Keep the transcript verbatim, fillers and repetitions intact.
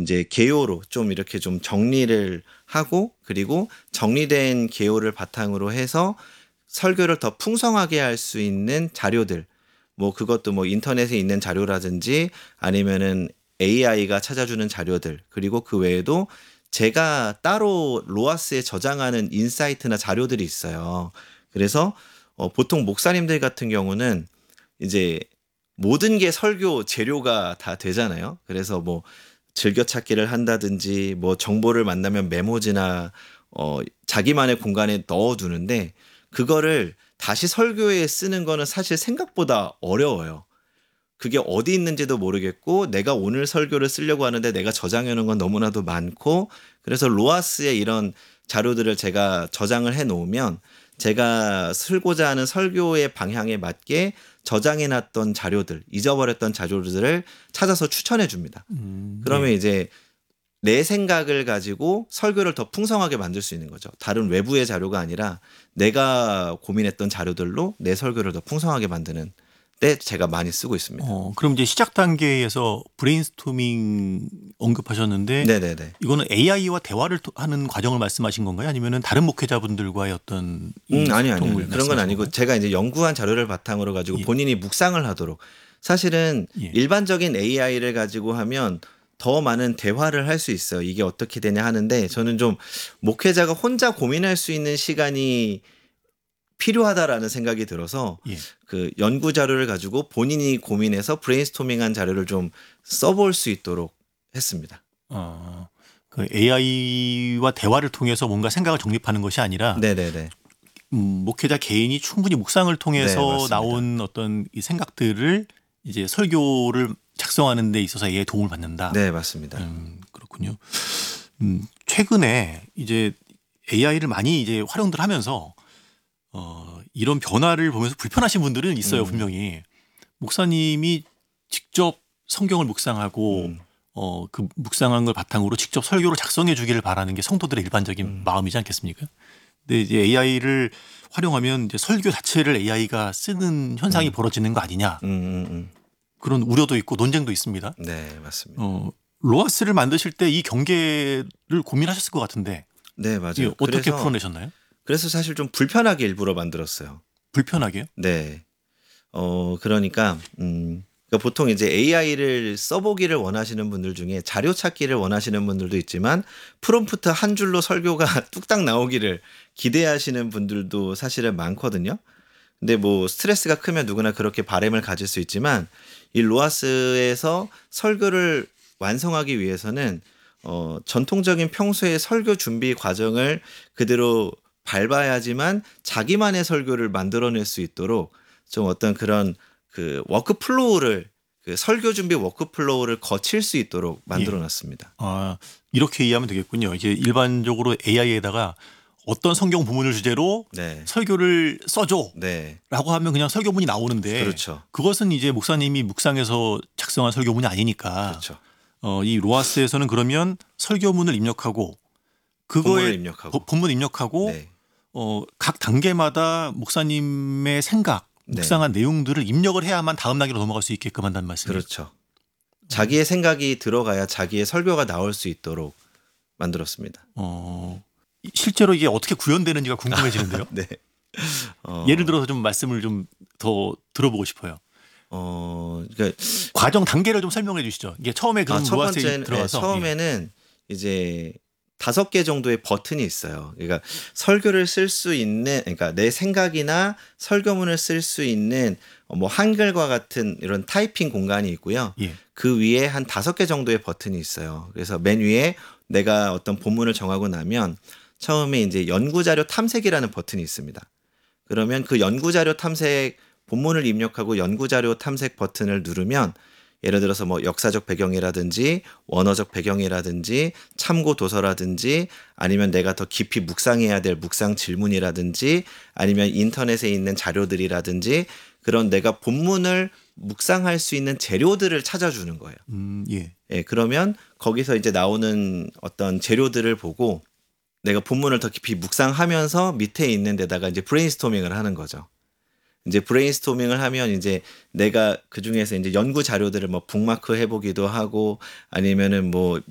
이제 개요로 좀 이렇게 좀 정리를 하고 그리고 정리된 개요를 바탕으로 해서 설교를 더 풍성하게 할 수 있는 자료들 뭐 그것도 뭐 인터넷에 있는 자료라든지 아니면은 에이아이가 찾아주는 자료들 그리고 그 외에도 제가 따로 로아스에 저장하는 인사이트나 자료들이 있어요. 그래서 어, 보통 목사님들 같은 경우는 이제 모든 게 설교 재료가 다 되잖아요. 그래서 뭐 즐겨찾기를 한다든지 뭐 정보를 만나면 메모지나 어, 자기만의 공간에 넣어두는데 그거를 다시 설교에 쓰는 거는 사실 생각보다 어려워요. 그게 어디 있는지도 모르겠고 내가 오늘 설교를 쓰려고 하는데 내가 저장해 놓은 건 너무나도 많고 그래서 로아스의 이런 자료들을 제가 저장을 해 놓으면 제가 쓰고자 하는 설교의 방향에 맞게 저장해 놨던 자료들, 잊어버렸던 자료들을 찾아서 추천해 줍니다. 음, 그러면 예. 이제 내 생각을 가지고 설교를 더 풍성하게 만들 수 있는 거죠. 다른 외부의 자료가 아니라 내가 고민했던 자료들로 내 설교를 더 풍성하게 만드는 때 제가 많이 쓰고 있습니다. 어, 그럼 이제 시작 단계에서 브레인스토밍 언급하셨는데 네네네. 이거는 에이아이와 대화를 토- 하는 과정을 말씀하신 건가요? 아니면은 다른 목회자분들과의 어떤 이 음, 아니, 아니, 소통을 아니. 그런 건 말씀하신 아니고 건가요? 제가 이제 연구한 자료를 바탕으로 가지고 예. 본인이 묵상을 하도록 사실은 예. 일반적인 에이아이를 가지고 하면 더 많은 대화를 할 수 있어요. 이게 어떻게 되냐 하는데 저는 좀 목회자가 혼자 고민할 수 있는 시간이 필요하다라는 생각이 들어서 예. 그 연구 자료를 가지고 본인이 고민해서 브레인스토밍한 자료를 좀 써볼 수 있도록 했습니다. 어, 그 에이아이와 대화를 통해서 뭔가 생각을 정립하는 것이 아니라 네네네. 음, 목회자 개인이 충분히 묵상을 네, 통해서 맞습니다. 나온 어떤 이 생각들을 이제 설교를 작성하는 데 있어서 얘의 도움을 받는다. 네, 맞습니다. 음, 그렇군요. 음, 최근에 이제 에이아이를 많이 이제 활용들 하면서 어, 이런 변화를 보면서 불편하신 분들은 있어요, 음. 분명히. 목사님이 직접 성경을 묵상하고 음. 어, 그 묵상한 걸 바탕으로 직접 설교를 작성해 주기를 바라는 게 성도들의 일반적인 음. 마음이지 않겠습니까? 근데 이제 에이아이를 활용하면 이제 설교 자체를 에이아이가 쓰는 현상이 음. 벌어지는 거 아니냐. 음, 음, 음. 그런 우려도 있고 논쟁도 있습니다. 네, 맞습니다. 어, 로아스를 만드실 때 이 경계를 고민하셨을 것 같은데 네, 이게 맞아요. 어떻게 그래서 풀어내셨나요? 그래서 사실 좀 불편하게 일부러 만들었어요. 불편하게요? 네. 어, 그러니까 음 그러니까 보통 이제 에이아이를 써보기를 원하시는 분들 중에 자료 찾기를 원하시는 분들도 있지만 프롬프트 한 줄로 설교가 뚝딱 나오기를 기대하시는 분들도 사실은 많거든요. 근데 뭐 스트레스가 크면 누구나 그렇게 바람을 가질 수 있지만 이 로아스에서 설교를 완성하기 위해서는 어, 전통적인 평소의 설교 준비 과정을 그대로 밟아야지만 자기만의 설교를 만들어낼 수 있도록 좀 어떤 그런 그 워크플로우를 그 설교 준비 워크플로우를 거칠 수 있도록 만들어 놨습니다. 아, 이렇게 이해하면 되겠군요. 이제 일반적으로 에이아이에다가 어떤 성경 부문을 주제로 네. 설교를 써줘 네. 라고 하면 그냥 설교문이 나오는데 그렇죠. 그것은 이제 목사님이 묵상해서 작성한 설교문이 아니니까 그렇죠. 어, 이 로아스에서는 그러면 설교문을 입력하고 본문을 그거에 입력하고. 보- 본문 입력하고 네. 어, 각 단계마다 목사님의 생각, 네. 묵상한 내용들을 입력을 해야만 다음 단계로 넘어갈 수 있게끔 한다는 말씀이에요. 그렇죠. 자기의 생각이 들어가야 자기의 설교가 나올 수 있도록 만들었습니다. 어, 실제로 이게 어떻게 구현되는지가 궁금해지는데요. 네. 어, 예를 들어서 좀 말씀을 좀 더 들어보고 싶어요. 어, 그러니까 과정 단계를 좀 설명해 주시죠. 이게 처음에 그럼 아, 첫 로아스에 번째는 네, 들어가서 처음에는 이제 다섯 개 정도의 버튼이 있어요. 그러니까 설교를 쓸 수 있는, 그러니까 내 생각이나 설교문을 쓸 수 있는 뭐 한글과 같은 이런 타이핑 공간이 있고요. 예. 예. 그 위에 한 다섯 개 정도의 버튼이 있어요. 그래서 맨 위에 내가 어떤 본문을 정하고 나면 처음에 이제 연구자료 탐색이라는 버튼이 있습니다. 그러면 그 연구자료 탐색 본문을 입력하고 연구자료 탐색 버튼을 누르면 예를 들어서 뭐 역사적 배경이라든지 원어적 배경이라든지 참고 도서라든지 아니면 내가 더 깊이 묵상해야 될 묵상 질문이라든지 아니면 인터넷에 있는 자료들이라든지 그런 내가 본문을 묵상할 수 있는 재료들을 찾아주는 거예요. 음, 예. 예, 그러면 거기서 이제 나오는 어떤 재료들을 보고 내가 본문을 더 깊이 묵상하면서 밑에 있는 데다가 이제 브레인스토밍을 하는 거죠. 이제 브레인스토밍을 하면 이제 내가 그 중에서 이제 연구 자료들을 뭐 북마크 해보기도 하고 아니면은 뭐